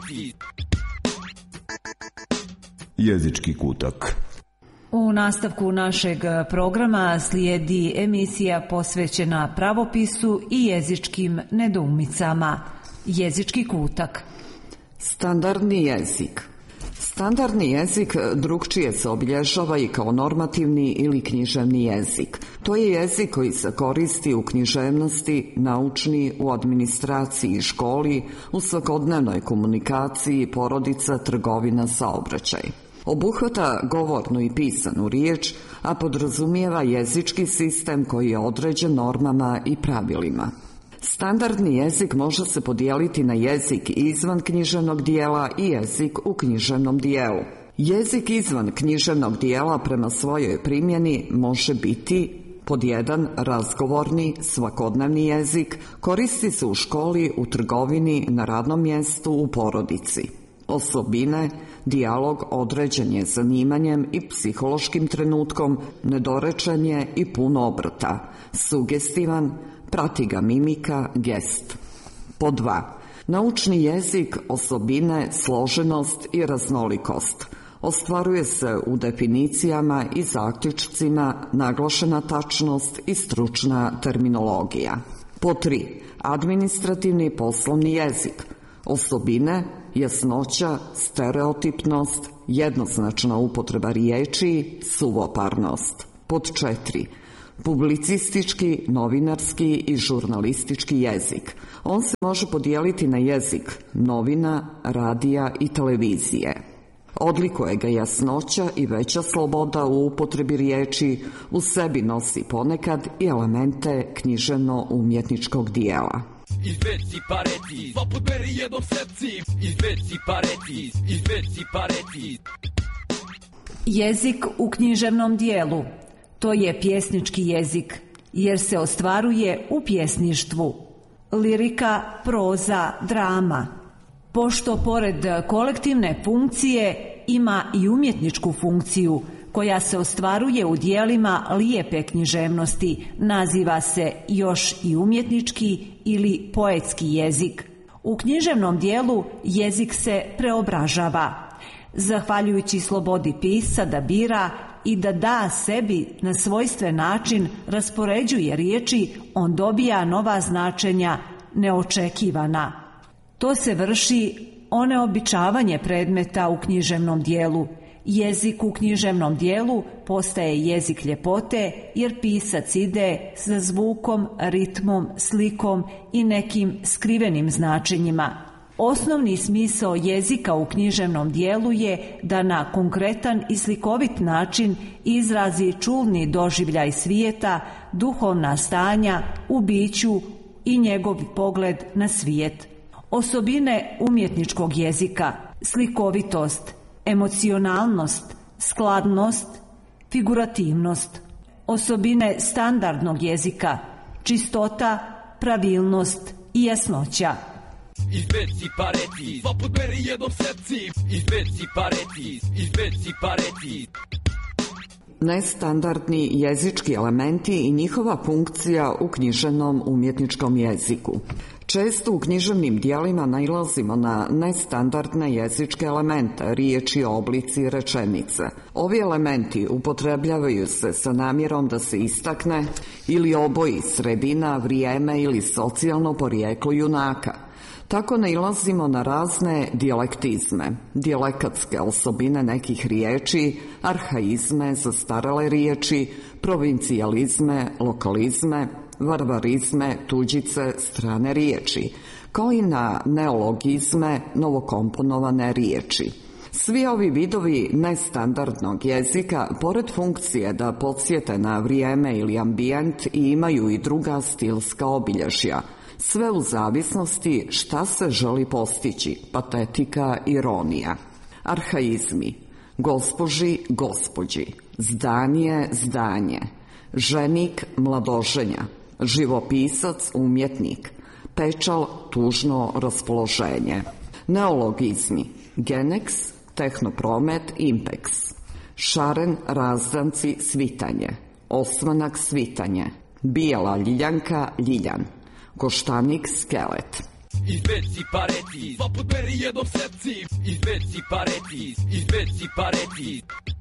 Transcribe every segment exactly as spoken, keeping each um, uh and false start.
Jezički kutak. U nastavku našeg programa slijedi emisija posvećena pravopisu i jezičkim nedoumicama. Jezički kutak. Standardni jezik. Standardni jezik drukčije se obilježava i kao normativni ili književni jezik. To je jezik koji se koristi u književnosti, naučni, u administraciji i školi, u svakodnevnoj komunikaciji, porodica, trgovina, saobraćaj. Obuhvata govornu i pisanu riječ, a podrazumijeva jezički sistem koji je određen normama i pravilima. Standardni jezik može se podijeliti na jezik izvan književnog dijela i jezik u književnom dijelu. Jezik izvan književnog dijela prema svojoj primjeni može biti pod jedan razgovorni, svakodnevni jezik, koristi se u školi, u trgovini, na radnom mjestu, u porodici. Osobine, dijalog određen je zanimanjem i psihološkim trenutkom, nedorečen je i pun obrta, sugestivan, prati ga mimika, gest. Pod dva. Naučni jezik, osobine, složenost i raznolikost. Ostvaruje se u definicijama i zaključcima, naglašena tačnost i stručna terminologija. Pod tri. Administrativni poslovni jezik. Osobine, jasnoća, stereotipnost, jednoznačna upotreba riječi, suvoparnost. Pod četiri. Publicistički, novinarski i žurnalistički jezik. On se može podijeliti na jezik novina, radija i televizije. Odlikuje ga jasnoća i veća sloboda u upotrebi riječi, u sebi nosi ponekad i elemente književno-umjetničkog dijela. Izveci pareti, poput beri jednom sepci. Izveci pareti, izveci pareti. Jezik u književnom dijelu. To je pjesnički jezik, jer se ostvaruje u pjesništvu. Lirika, proza, drama. Pošto pored kolektivne funkcije ima i umjetničku funkciju, koja se ostvaruje u dijelima lijepe književnosti, naziva se još i umjetnički ili poetski jezik. U književnom dijelu jezik se preobražava. Zahvaljujući slobodi pisca da bira i da da sebi na svojstven način raspoređuje riječi, on dobija nova značenja, neočekivana. To se vrši oneobičavanje predmeta u književnom dijelu. Jezik u književnom dijelu postaje jezik ljepote jer pisac ide sa zvukom, ritmom, slikom i nekim skrivenim značenjima. Osnovni smisao jezika u književnom dijelu je da na konkretan i slikovit način izrazi čulni doživljaj svijeta, duhovna stanja u biću i njegov pogled na svijet. Osobine umjetničkog jezika: slikovitost, emocionalnost, skladnost, figurativnost. Osobine standardnog jezika: čistota, pravilnost i jasnoća. Izveci pareti, poput beri jednom sepci. Izveci pareti, izveci pareti. Nestandardni jezički elementi i njihova funkcija u književnom umjetničkom jeziku. Često u književnim dijelima nailazimo na nestandardne jezičke elemente, riječi, oblici i rečenice. Ovi elementi upotrebljavaju se sa namjerom da se istakne ili oboji sredina, vrijeme ili socijalno porijeklo junaka. Tako nailazimo na razne dijalektizme, dijalekatske osobine nekih riječi, arhaizme, zastarele riječi, provincijalizme, lokalizme, varvarizme, tuđice, strane riječi, kao i na neologizme, novokomponovane riječi. Svi ovi vidovi nestandardnog jezika, pored funkcije da podsjete na vrijeme ili ambijent, i imaju i druga stilska obilježja, sve u zavisnosti šta se želi postići, patetika, ironija. Arhaizmi: gospoži, gospođi, zdanje, zdanje, ženik, mladoženja, živopisac, umjetnik, pečal, tužno raspoloženje. Neologizmi: geneks, tehnopromet, impeks, šaren, razdanci, svitanje, osvanak, svitanje, bijela ljiljanka, ljiljan, koštanik, skelet. izbeci pareti, dva put meri jednom sepci, izbeci pareti, izbeci pareti.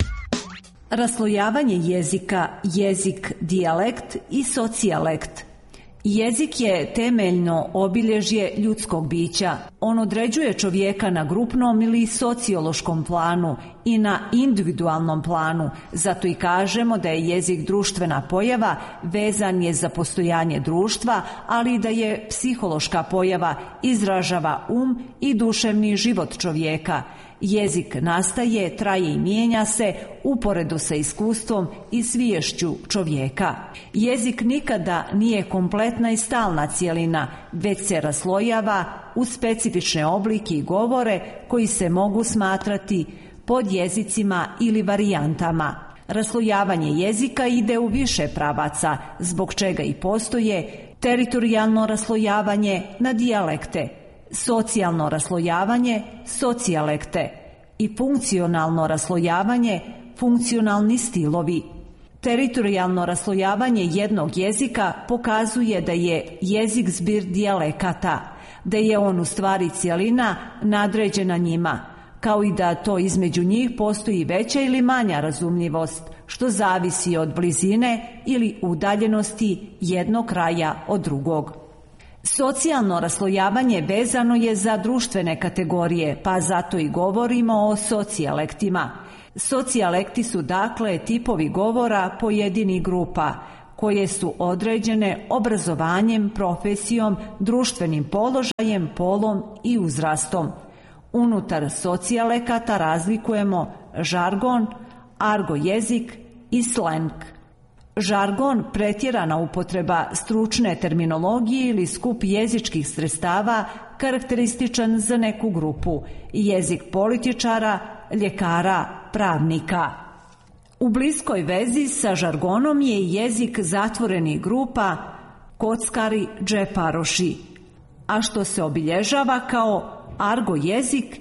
Raslojavanje jezika, jezik, dijalekt i socijalekt. Jezik je temeljno obilježje ljudskog bića. On određuje čovjeka na grupnom ili sociološkom planu i na individualnom planu. Zato i kažemo da je jezik društvena pojava, vezan je za postojanje društva, ali i da je psihološka pojava, izražava um i duševni život čovjeka. Jezik nastaje, traje i mijenja se uporedo sa iskustvom i sviješću čovjeka. Jezik nikada nije kompletna i stalna cjelina, već se raslojava u specifične oblike i govore koji se mogu smatrati podjezicima ili varijantama. Raslojavanje jezika ide u više pravaca, zbog čega i postoje teritorijalno raslojavanje na dijalekte, socijalno raslojavanje, socijalekte i funkcionalno raslojavanje, funkcionalni stilovi. Teritorijalno raslojavanje jednog jezika pokazuje da je jezik zbir dijalekata, da je on u stvari cjelina nadređena njima, kao i da to između njih postoji veća ili manja razumljivost, što zavisi od blizine ili udaljenosti jednog kraja od drugog. Socijalno raslojavanje vezano je za društvene kategorije, pa zato i govorimo o socijalektima. Socijalekti su dakle tipovi govora pojedinih grupa, koje su određene obrazovanjem, profesijom, društvenim položajem, polom i uzrastom. Unutar socijalekata razlikujemo žargon, argo jezik i slang. Žargon, pretjerana upotreba stručne terminologije ili skup jezičkih sredstava karakterističan za neku grupu, jezik političara, ljekara, pravnika. U bliskoj vezi sa žargonom je i jezik zatvorenih grupa, kockari, džeparoši, a što se obilježava kao argo jezik